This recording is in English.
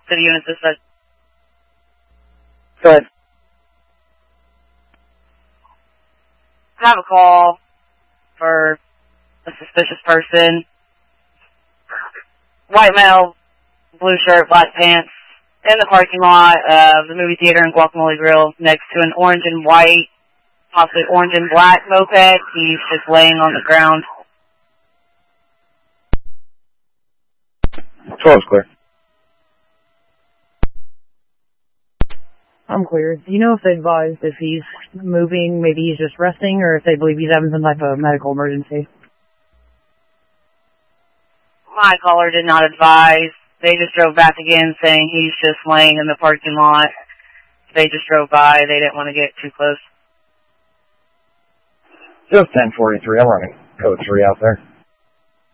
City units is said. Go ahead. I have a call for a suspicious person. White male, blue shirt, black pants, in the parking lot of the movie theater and Guacamole Grill next to an orange and white, possibly orange and black moped. He's just laying on the ground. 12's clear. I'm clear. Do you know if they advised if he's moving, maybe he's just resting, or if they believe he's having some type of medical emergency? My caller did not advise. They just drove back again saying he's just laying in the parking lot. They just drove by. They didn't want to get too close. Just 1043. I'm running code 3 out there.